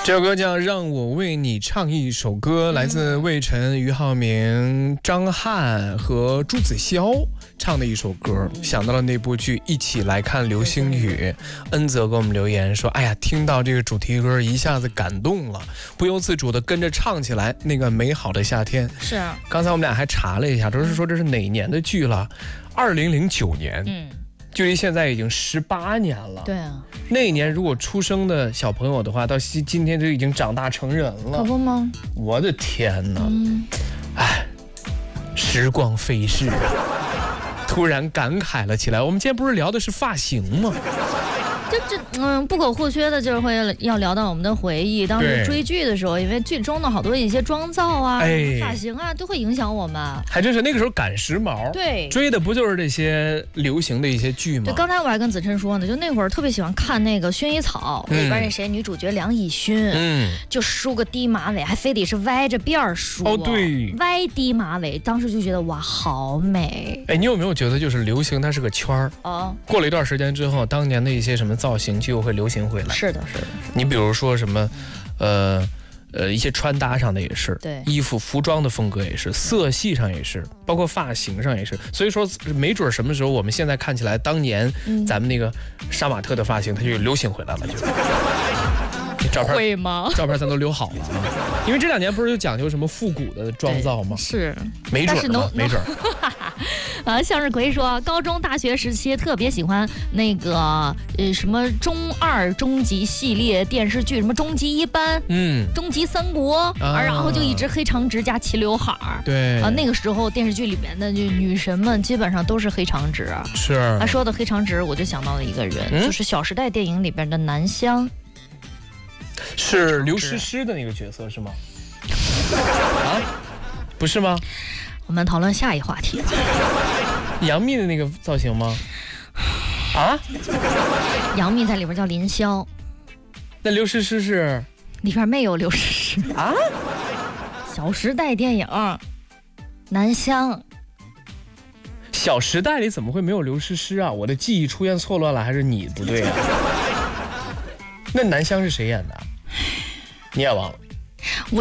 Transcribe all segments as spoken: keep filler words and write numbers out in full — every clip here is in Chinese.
这首歌叫《让我为你唱一首歌》，来自魏晨、俞灏明、张翰和朱子骁唱的一首歌。想到了那部剧《一起来看流星雨》，恩泽给我们留言说：“哎呀，听到这个主题歌一下子感动了，不由自主的跟着唱起来。那个美好的夏天。” 是啊， 刚才我们俩还查了一下，都是说这是哪年的剧了？二零零九年。嗯。距离现在已经十八年了。 对啊， 那一年如果出生的小朋友的话，到今天就已经长大成人了。 可不吗？ 我的天哪！嗯，哎，时光飞逝啊，突然感慨了起来。我们今天不是聊的是发型吗？ 这这嗯，不可或缺的就是会要聊到我们的回忆。当时追剧的时候，因为剧中的好多一些妆造啊、哎、发型啊，都会影响我们。 还真是那个时候赶时髦， 对， 追的不就是这些流行的一些剧吗？ 对，刚才我还跟子琛说呢，就那会儿特别喜欢看那个《薰衣草》，里边那谁女主角梁以薰，嗯，就梳个低马尾，还非得是歪着辫儿梳。 哦，对， 歪低马尾，当时就觉得哇，好美。 哎，你有没有觉得就是流行它是个圈儿？哦，过了一段时间之后，当年的一些什么造型就又会流行回来。 是的，是的。 你比如说什么，呃呃，一些穿搭上的也是， 对， 衣服服装的风格也是，色系上也是，包括发型上也是。所以说，没准什么时候我们现在看起来，当年咱们那个杀马特的发型，它就流行回来了，就。照片会吗？ 照片咱都留好了啊，因为这两年不是就讲究什么复古的妆造吗？ 是， 没准儿，没准儿。 啊，向日葵说，高中、大学时期特别喜欢那个呃什么中二终极系列电视剧，什么终极一班，嗯，终极三国，啊，然后就一直黑长直加齐刘海儿。 对啊，那个时候电视剧里面的就女神们基本上都是黑长直。 是。 啊，说到黑长直，我就想到了一个人，嗯、就是《小时代》电影里边的南湘。 是刘诗诗的那个角色是吗？啊，不是吗？ 我们讨论下一话题吧。 杨幂的那个造型吗？啊？ 杨幂在里边叫林霄。 那刘诗诗是？ 里边没有刘诗诗啊。 小时代电影，南湘。 小时代里怎么会没有刘诗诗啊？我的记忆出现错乱了，还是你不对啊？那南湘是谁演的？你也忘了？ 我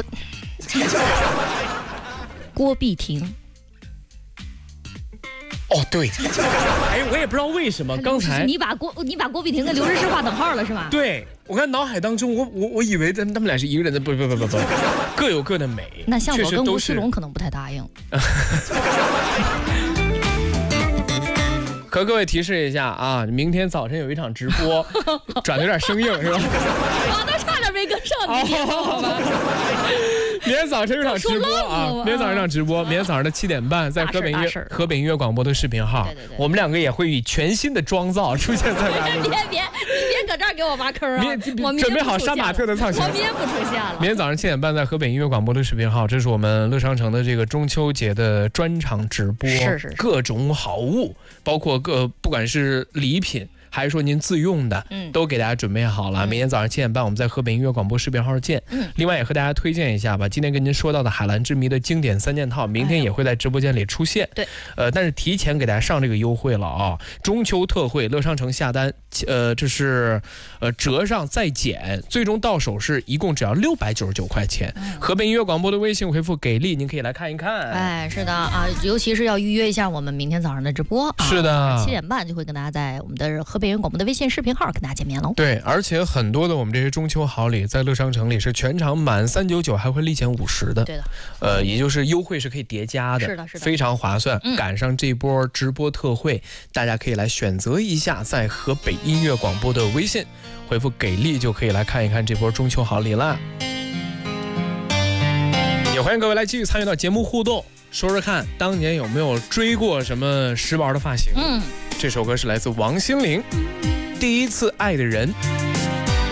郭碧婷。 哦，对。哎，我也不知道为什么刚才你把郭你把郭碧婷跟刘诗诗划等号了是吧？ 对，我看脑海当中，我我我以为他们俩是一个人的，不不不不不，各有各的美。 那像我跟吴奇隆可能不太答应。 和各位提示一下啊，明天早晨有一场直播，转的有点生硬是吧？ 我都差点没跟上你，好吧？ 明天早晨有场直播啊！明天早上有场直播，明天早上的七点半，在河北音乐河北音乐广播的视频号， 对对对， 我们两个也会以全新的妆造出现在大家。 别别别，你别搁这儿给我挖坑啊！我准备好杀马特的造型， 我明天不出现了。 明天早上七点半，在河北音乐广播的视频号，这是我们乐商城的这个中秋节的专场直播， 是是是， 各种好物，包括各不管是礼品。还是说您自用的，嗯，都给大家准备好了。嗯、明天早上七点半，我们在河北音乐广播视频号见。嗯，另外也和大家推荐一下吧，今天跟您说到的海蓝之谜的经典三件套，明天也会在直播间里出现。 对、哎， 呃，但是提前给大家上这个优惠了啊，中秋特惠，乐商城下单，呃，这是呃折上再减，最终到手是一共只要六百九十九块钱。嗯、河北音乐广播的微信回复给力，您可以来看一看。 哎，是的啊，尤其是要预约一下我们明天早上的直播。啊、 是的， 七点半就会跟大家在我们的河北音乐广播的微信视频号跟大家见面喽。 对，而且很多的我们这些中秋好礼在乐商城里是全场满三九九还会立减五十的。 对的， 呃，也就是优惠是可以叠加的， 是的，是的， 非常划算。 嗯、 赶上这波直播特惠，大家可以来选择一下，在河北音乐广播的微信回复给力就可以来看一看这波中秋好礼啦。也欢迎各位来继续参与到节目互动，说说看当年有没有追过什么时髦的发型。嗯，这首歌是来自王心凌，第一次爱的人。